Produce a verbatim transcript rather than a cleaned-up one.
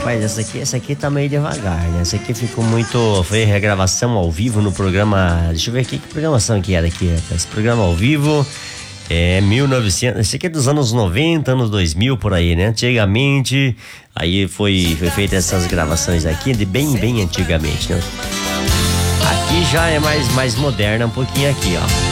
Rapaz, essa aqui, essa aqui tá meio devagar, né? Essa aqui ficou muito... Foi regravação ao vivo no programa... Deixa eu ver aqui, que programação que era aqui, rapaz. Esse programa ao vivo é mil e novecentos... Esse aqui é dos anos noventa, anos dois mil, por aí, né? Antigamente, aí foi, foi feita essas gravações aqui, de bem, bem antigamente, né? Aqui já é mais, mais moderna um pouquinho aqui, ó.